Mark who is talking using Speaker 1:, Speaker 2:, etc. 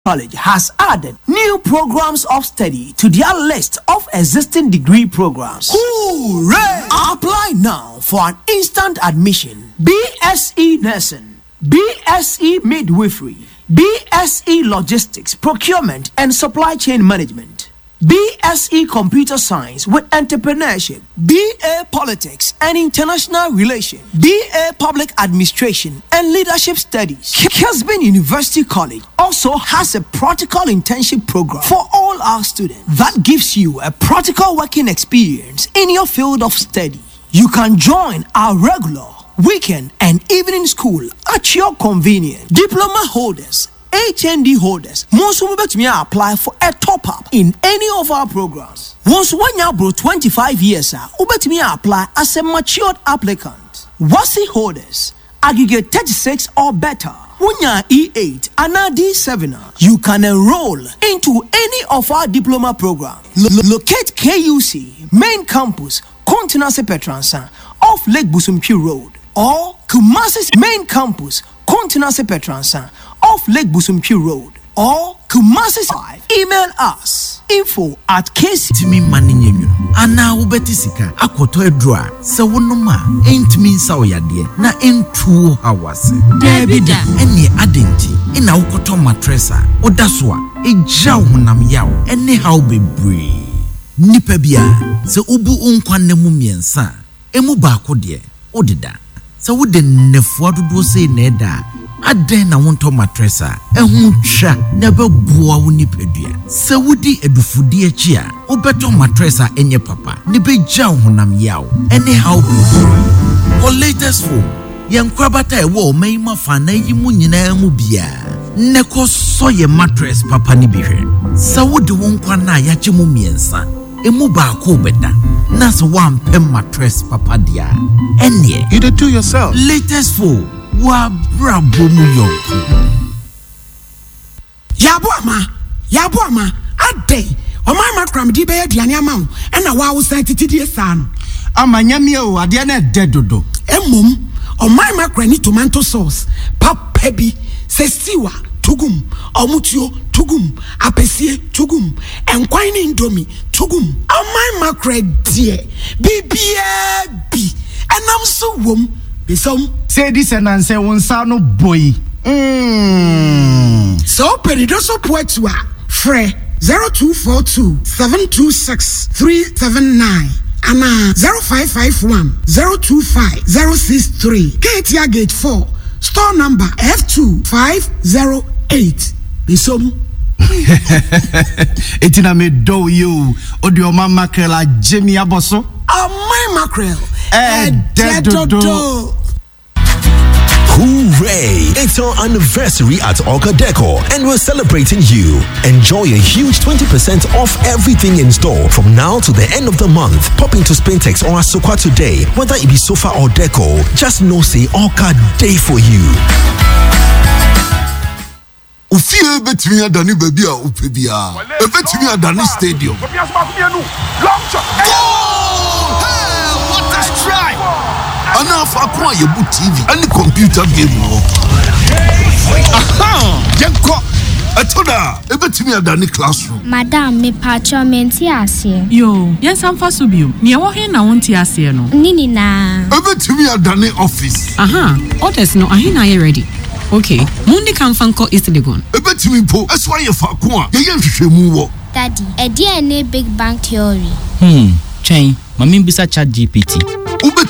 Speaker 1: College has added new programs of study to their list of existing degree programs. Hooray! Apply now for an instant admission. BSc Nursing, BSc Midwifery, BSc Logistics, Procurement and Supply Chain Management, BSc Computer Science with Entrepreneurship, BA Politics and International Relations, BA Public Administration and Leadership Studies. Kesben University College also has a practical internship program for all our students that gives you a practical working experience in your field of study. You can join our regular, weekend and evening school at your convenience. Diploma holders, HND holders, most will bet me apply for a top-up in any of our programs. Once one year bro 25 years, bet me apply as a matured applicant. WASI holders, aggregate 36 or better. Wunya E8 and D7, you can enroll into any of our diploma programs. Locate KUC, main campus, Continental Petransa, off Lake Busumchi Road, or Kumasi's main campus, Continental Petransa, off Lake Busumchi Road, or Kumasi's 5. Email us info@kc.
Speaker 2: Timi maninye ana ubetisika akoto edra se wonoma entimi nsa oyade na entu hawase
Speaker 3: Debida
Speaker 2: eni adenti ina ukoto matressa odaso a eja honam yaw eni haw bebre nipa bia se ubu unkwanne mu miensa emu baako de odida se wode nefo dodo se na eda aden na wonto matressa ehun twa na beboa wo nipadua se wodi edufudi achi a obeto matressa enye papa ne beja honam yaw ene how for latest phone yankwabata ewo meima fa na yimu nyina mu bia ne ko soye mattress papa ni bihwe se wodi wonkwa na yache mu miensa emu baako beda na so one pem mattress papa dia ene
Speaker 4: you do yourself
Speaker 2: latest phone wa brabo mu yonku
Speaker 5: yabo ama ade o my macram di be aduane ama wo na wa wo san titidie sa no
Speaker 4: amanyame o ade na dedodo
Speaker 5: emom o my macram ni tomato sauce papa bi sesiwa tugum omutuo tugum apesie tugum enkwan ni indomie tugum o my macram die bibia bi enam so wom bisom
Speaker 4: say this and say wonsa no boy
Speaker 5: so peridoso poetua free 0242 726 379 ana 0551 025 063 Katia Gate 4 store number F2508 bisom
Speaker 4: etina me do you odio mama mackerel Jimmy Aboso
Speaker 5: my mackerel
Speaker 4: dedodo.
Speaker 6: Hooray! It's our anniversary at Orca Decor and we're celebrating you. Enjoy a huge 20% off everything in store from now to the end of the month. Pop into Spintex or Asokwa today. Whether it be sofa or decor, just know say Orca Day for you.
Speaker 7: Ufie betimi adani baby a upebia. Betimi adani stadium.
Speaker 8: Long shot.
Speaker 7: Oh! Hey, what a strike! Ana fa kwa yebu TV any computer game no. Aha! Yenko atoda ebetimi adani classroom.
Speaker 9: Madam me pacho menti ase.
Speaker 3: Yo, yes am fa so bio. Me wo he na wonti ase no.
Speaker 9: Nini na.
Speaker 7: Ebetimi adani office.
Speaker 3: Aha, orders no ahina ye ready. Okay, mundi kan fanko East Legon.
Speaker 7: Ebetimi po eswa ye fa kwa ye nhwehwemu wo.
Speaker 9: Daddy, e dia ne big bang theory.
Speaker 10: Chain, mami bisa chat GPT.